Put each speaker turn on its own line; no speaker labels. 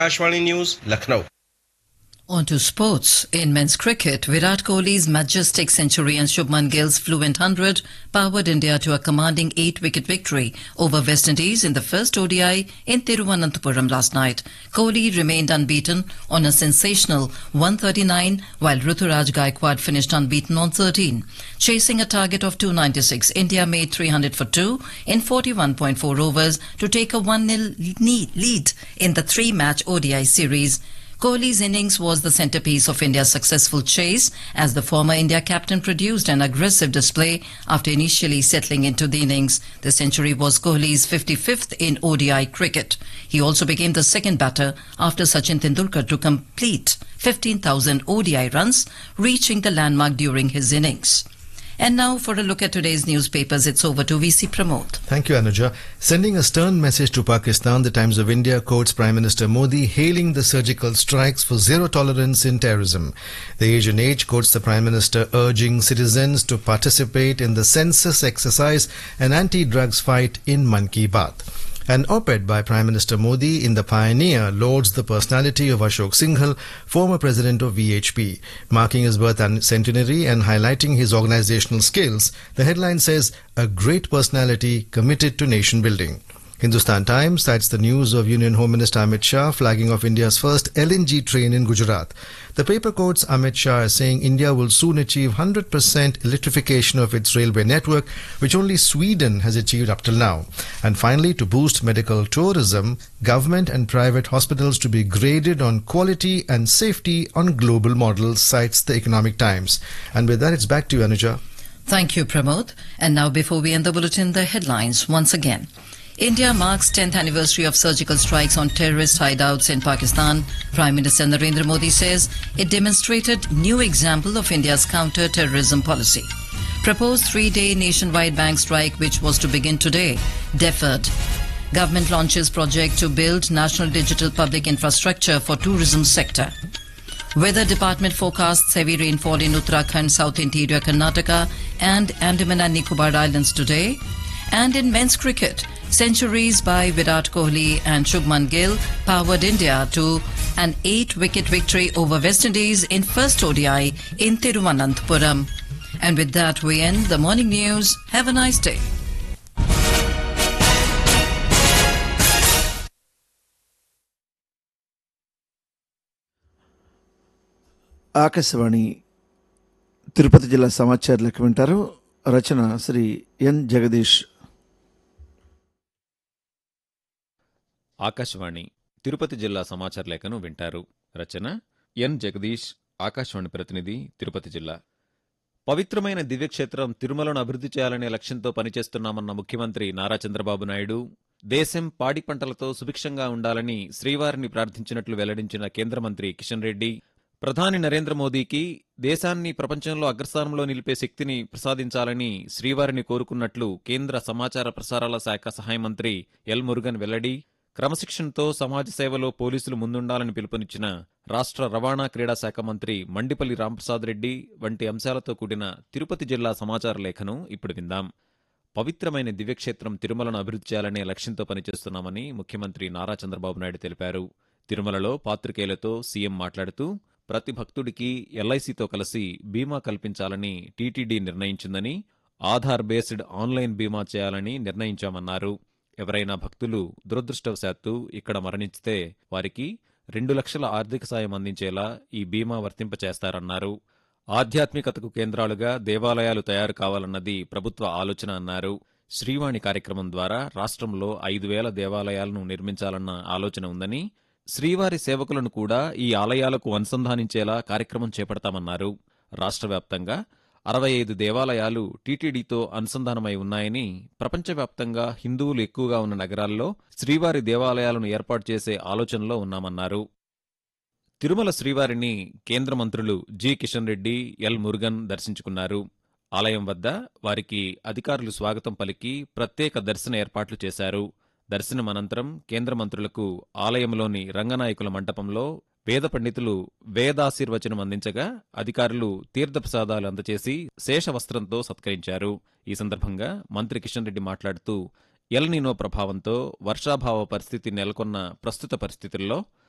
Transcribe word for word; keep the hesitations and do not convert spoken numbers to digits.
Akashvani News, Lucknow.
On to sports. In men's cricket, Virat Kohli's majestic century and Shubman Gill's fluent one hundred powered India to a commanding eight-wicket victory over West Indies in the first O D I in Thiruvananthapuram last night. Kohli remained unbeaten on a sensational one thirty-nine, while Ruturaj Gaikwad finished unbeaten on thirteen. Chasing a target of two ninety-six, India made three hundred for two in forty-one point four overs to take a one nil lead in the three-match O D I series. Kohli's innings was the centerpiece of India's successful chase as the former India captain produced an aggressive display after initially settling into the innings. The century was Kohli's fifty-fifth in O D I cricket. He also became the second batter after Sachin Tendulkar to complete fifteen thousand O D I runs, reaching the landmark during his innings. And now for a look at today's newspapers, it's over to V C Pramod.
Thank you, Anuja. Sending a stern message to Pakistan, the Times of India quotes Prime Minister Modi hailing the surgical strikes for zero tolerance in terrorism. The Asian Age quotes the Prime Minister urging citizens to participate in the census exercise and anti-drugs fight in Mann Ki Baat. An op-ed by Prime Minister Modi in The Pioneer lauds the personality of Ashok Singhal, former president of V H P. Marking his birth centenary and highlighting his organizational skills, the headline says, "A great personality committed to nation building." Hindustan Times cites the news of Union Home Minister Amit Shah flagging off India's first L N G train in Gujarat. The paper quotes Amit Shah as saying India will soon achieve one hundred percent electrification of its railway network, which only Sweden has achieved up till now. And finally, to boost medical tourism, government and private hospitals to be graded on quality and safety on global models, cites the Economic Times. And with that, it's back to you, Anuja.
Thank you, Pramod. And now before we end the bulletin, the headlines once again. India marks tenth anniversary of surgical strikes on terrorist hideouts in Pakistan. Prime Minister Narendra Modi says it demonstrated new example of India's counter-terrorism policy. Proposed three-day nationwide bank strike, which was to begin today, deferred. Government launches project to build national digital public infrastructure for tourism sector. Weather Department forecasts heavy rainfall in Uttarakhand, South Interior Karnataka and Andaman and Nicobar Islands today. And in men's cricket, centuries by Virat Kohli and Shubman Gill powered India to an eight-wicket victory over West Indies in first O D I in Thiruvananthapuram. And with that, we end the morning news. Have a nice day.
Akashvani Tirupati జిల్లా సమాచారాలకు వింటారు. రచన శ్రీ ఎన్ జగదీష్.
ఆకాశవాణి తిరుపతి జిల్లా సమాచార లేఖను వింటారు. రచన ఎన్ జగదీష్, ఆకాశవాణి ప్రతినిధి, తిరుపతి జిల్లా. పవిత్రమైన దివ్యక్షేత్రం తిరుమలను అభివృద్ధి చేయాలనే లక్ష్యంతో పనిచేస్తున్నామన్న ముఖ్యమంత్రి నారా చంద్రబాబు నాయుడు, దేశం పాడి పంటలతో సుభిక్షంగా ఉండాలని శ్రీవారిని ప్రార్థించినట్లు వెల్లడించిన కేంద్ర మంత్రి కిషన్ రెడ్డి, ప్రధాని నరేంద్ర మోదీకి దేశాన్ని ప్రపంచంలో అగ్రస్థానంలో నిలిపే శక్తిని ప్రసాదించాలని శ్రీవారిని కోరుకున్నట్లు కేంద్ర సమాచార ప్రసారాల శాఖ సహాయ మంత్రి ఎల్ మురుగన్ వెల్లడి, క్రమశిక్షణతో సమాజ సేవలో పోలీసులు ముందుండాలని పిలుపునిచ్చిన రాష్ట్ర రవాణా క్రీడా శాఖ మంత్రి మండిపల్లి రాంప్రసాద్ రెడ్డి వంటి అంశాలతో కూడిన తిరుపతి జిల్లా సమాచార లేఖను ఇప్పుడు విందాం. పవిత్రమైన దివ్యక్షేత్రం తిరుమలను అభివృద్ధి చేయాలనే లక్ష్యంతో పనిచేస్తున్నామని ముఖ్యమంత్రి నారా చంద్రబాబు నాయుడు తెలిపారు. తిరుమలలో పాత్రికేయులతో సీఎం మాట్లాడుతూ, ప్రతి భక్తుడికి ఎల్ఐసితో కలిసి బీమా కల్పించాలని టీటీడీ నిర్ణయించిందని, ఆధార్ బేస్డ్ ఆన్లైన్ బీమా చేయాలని నిర్ణయించామన్నారు. ఎవరైనా భక్తులు దురదృష్టవశాత్తు ఇక్కడ మరణించితే వారికి రెండు లక్షల ఆర్థిక సాయం అందించేలా ఈ బీమా వర్తింపచేస్తారన్నారు. ఆధ్యాత్మికతకు కేంద్రాలుగా దేవాలయాలు తయారు కావాలన్నది ప్రభుత్వ ఆలోచన అన్నారు. శ్రీవాణి కార్యక్రమం ద్వారా రాష్ట్రంలో ఐదు వేల దేవాలయాలను నిర్మించాలన్న ఆలోచన ఉందని, శ్రీవారి సేవకులను కూడా ఈ ఆలయాలకు అనుసంధానించేలా కార్యక్రమం చేపడతామన్నారు. రాష్ట్ర వ్యాప్తంగా అరవై ఐదు దేవాలయాలు టీటీడీతో అనుసంధానమై ఉన్నాయని, ప్రపంచవ్యాప్తంగా హిందువులు ఎక్కువగా ఉన్న నగరాల్లో శ్రీవారి దేవాలయాలను ఏర్పాటు చేసే ఆలోచనలో ఉన్నామన్నారు. తిరుమల శ్రీవారిని కేంద్ర మంత్రులు జి కిషన్ రెడ్డి, ఎల్ మురుగన్ దర్శించుకున్నారు. ఆలయం వద్ద వారికి అధికారులు స్వాగతం పలికి ప్రత్యేక దర్శన ఏర్పాట్లు చేశారు. దర్శనం అనంతరం కేంద్ర మంత్రులకు ఆలయంలోని రంగనాయకుల మంటపంలో వేద పండితులు వేదాశీర్వచనం అందించగా అధికారులు తీర్థప్రసాదాలు అందచేసి శేషవస్త్రంతో సత్కరించారు. ఈ సందర్భంగా మంత్రి కిషన్ రెడ్డి మాట్లాడుతూ, ఎల్ నినో ప్రభావంతో వర్షాభావ పరిస్థితి నెలకొన్న ప్రస్తుత పరిస్థితుల్లో